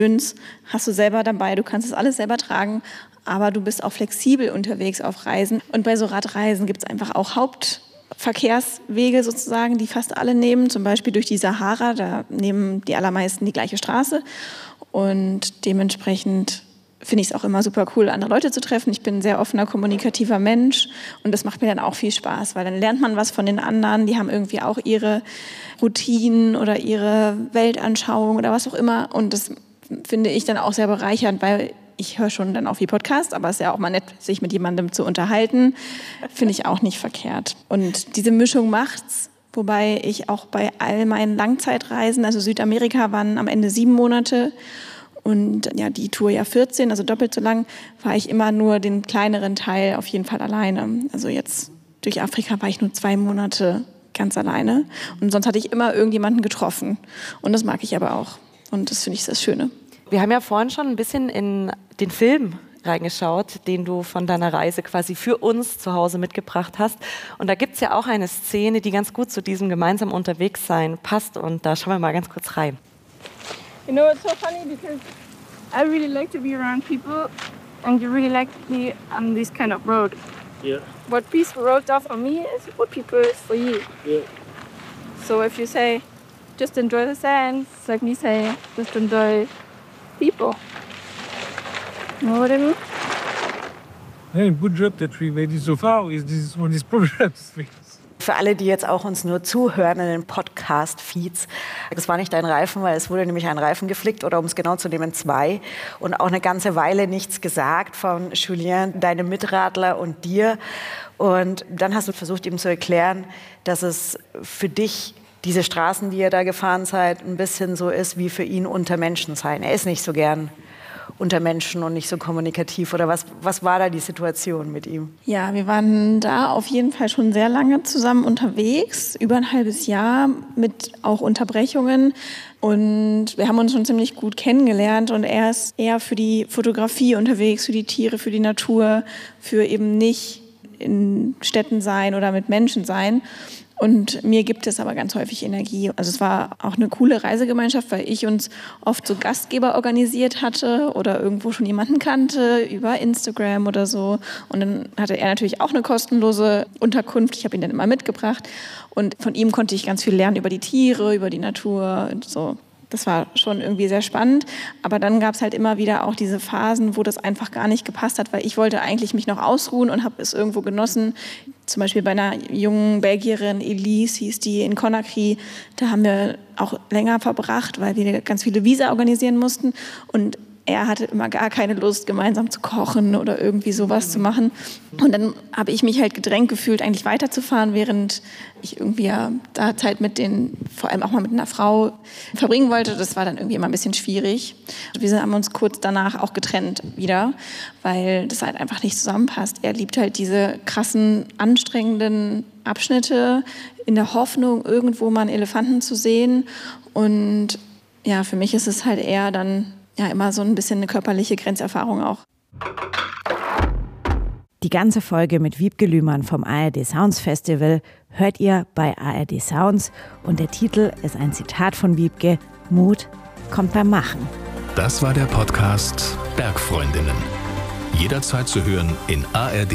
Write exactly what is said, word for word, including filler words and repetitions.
hast du selber dabei, du kannst es alles selber tragen, aber du bist auch flexibel unterwegs auf Reisen. Und bei so Radreisen gibt es einfach auch Hauptverkehrswege sozusagen, die fast alle nehmen, zum Beispiel durch die Sahara, da nehmen die allermeisten die gleiche Straße. Und dementsprechend finde ich es auch immer super cool, andere Leute zu treffen. Ich bin ein sehr offener, kommunikativer Mensch und das macht mir dann auch viel Spaß, weil dann lernt man was von den anderen, die haben irgendwie auch ihre Routinen oder ihre Weltanschauung oder was auch immer und das finde ich dann auch sehr bereichernd, weil ich höre schon dann auch viel Podcast, aber es ist ja auch mal nett, sich mit jemandem zu unterhalten, finde ich auch nicht verkehrt. Und diese Mischung macht's, wobei ich auch bei all meinen Langzeitreisen, also Südamerika waren am Ende sieben Monate und ja, die Tour ja vierzehn, also doppelt so lang, war ich immer nur den kleineren Teil auf jeden Fall alleine. Also jetzt durch Afrika war ich nur zwei Monate ganz alleine und sonst hatte ich immer irgendjemanden getroffen und das mag ich aber auch und das finde ich das Schöne. Wir haben ja vorhin schon ein bisschen in den Film reingeschaut, den du von deiner Reise quasi für uns zu Hause mitgebracht hast. Und da gibt es ja auch eine Szene, die ganz gut zu diesem gemeinsamen Unterwegssein passt. Und da schauen wir mal ganz kurz rein. You know, it's so funny because I really like to be around people and you really like to be on this kind of road. Yeah. What peaceful roads are for me is what people is for you. Yeah. So if you say, just enjoy the sand, it's like me saying, just enjoy people. You know what I mean? Hey, good job that we made it so far with this, all these problems. Für alle, die jetzt auch uns nur zuhören in den Podcast-Feeds, das war nicht ein Reifen, weil es wurde nämlich ein Reifen geflickt oder um es genau zu nehmen, zwei. Und auch eine ganze Weile nichts gesagt von Julien, deinem Mitradler und dir. Und dann hast du versucht, ihm zu erklären, dass es für dich diese Straßen, die ihr da gefahren seid, ein bisschen so ist wie für ihn unter Menschen sein. Er ist nicht so gern unter Menschen und nicht so kommunikativ. Oder was, was war da die Situation mit ihm? Ja, wir waren da auf jeden Fall schon sehr lange zusammen unterwegs, über ein halbes Jahr mit auch Unterbrechungen. Und wir haben uns schon ziemlich gut kennengelernt und er ist eher für die Fotografie unterwegs, für die Tiere, für die Natur, für eben nicht in Städten sein oder mit Menschen sein. Und mir gibt es aber ganz häufig Energie. Also es war auch eine coole Reisegemeinschaft, weil ich uns oft so Gastgeber organisiert hatte oder irgendwo schon jemanden kannte über Instagram oder so. Und dann hatte er natürlich auch eine kostenlose Unterkunft. Ich habe ihn dann immer mitgebracht. Und von ihm konnte ich ganz viel lernen über die Tiere, über die Natur und so. Das war schon irgendwie sehr spannend. Aber dann gab es halt immer wieder auch diese Phasen, wo das einfach gar nicht gepasst hat, weil ich wollte eigentlich mich noch ausruhen und habe es irgendwo genossen. Zum Beispiel bei einer jungen Belgierin, Elise hieß die, in Conakry. Da haben wir auch länger verbracht, weil wir ganz viele Visa organisieren mussten. Und er hatte immer gar keine Lust, gemeinsam zu kochen oder irgendwie sowas zu machen. Und dann habe ich mich halt gedrängt gefühlt, eigentlich weiterzufahren, während ich irgendwie ja da Zeit mit den, vor allem auch mal mit einer Frau verbringen wollte. Das war dann irgendwie immer ein bisschen schwierig. Wir haben uns kurz danach auch getrennt wieder, weil das halt einfach nicht zusammenpasst. Er liebt halt diese krassen, anstrengenden Abschnitte in der Hoffnung, irgendwo mal einen Elefanten zu sehen. Und ja, für mich ist es halt eher dann ja immer so ein bisschen eine körperliche Grenzerfahrung auch. Die ganze Folge mit Wiebke Lühmann vom A R D Sounds Festival hört ihr bei A R D Sounds und der Titel ist ein Zitat von Wiebke: Mut kommt beim Machen. Das war der Podcast Bergfreundinnen. Jederzeit zu hören in A R D